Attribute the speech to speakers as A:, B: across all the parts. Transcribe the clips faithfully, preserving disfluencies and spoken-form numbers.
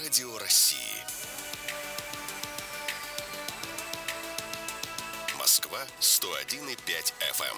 A: Радио России. Москва сто один и пять эф эм.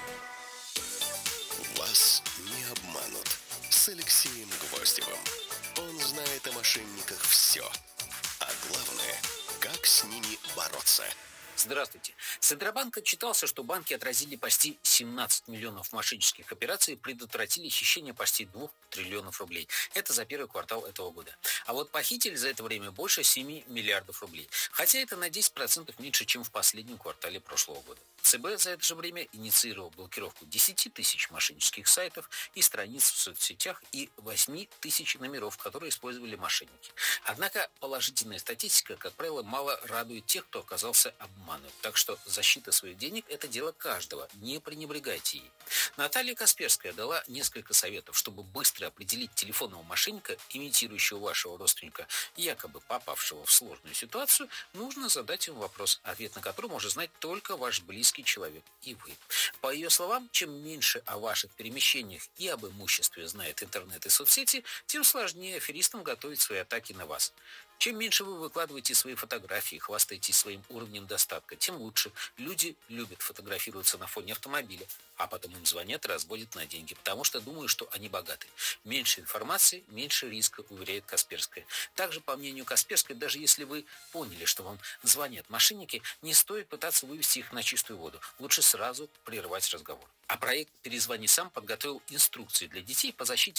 A: Вас не обманут. С Алексеем Гвоздевым. Он знает о мошенниках все. А главное, как с ними бороться.
B: Здравствуйте. Центробанк отчитался, что банки отразили почти семнадцать миллионов мошеннических операций и предотвратили хищение почти двух триллионов рублей. Это за первый квартал этого года. А вот похитили за это время больше семи миллиардов рублей. Хотя это на десять процентов меньше, чем в последнем квартале прошлого года. ЦБ за это же время инициировал блокировку десяти тысяч мошеннических сайтов и страниц в соцсетях и восьми тысяч номеров, которые использовали мошенники. Однако положительная статистика, как правило, мало радует тех, кто оказался обманут. Так что защита своих денег – это дело каждого. Не пренебрегайте ей. Наталья Касперская дала несколько советов, чтобы быстро определить телефонного мошенника, имитирующего вашего родственника, якобы попавшего в сложную ситуацию. Нужно задать ему вопрос, ответ на который может знать только ваш близкий человек и вы. По ее словам, чем меньше о ваших перемещениях и об имуществе знает интернет и соцсети, тем сложнее аферистам готовить свои атаки на вас. Чем меньше вы выкладываете свои фотографии, хвастаетесь своим уровнем достатка, тем лучше. Люди любят фотографироваться на фоне автомобиля, а потом им звонят и разводят на деньги, потому что думают, что они богаты. Меньше информации, меньше риска, уверяет Касперская. Также, по мнению Касперской, даже если вы поняли, что вам звонят мошенники, не стоит пытаться вывести их на чистую воду. Лучше сразу прервать разговор. А проект «Перезвони сам» подготовил инструкции для детей по защите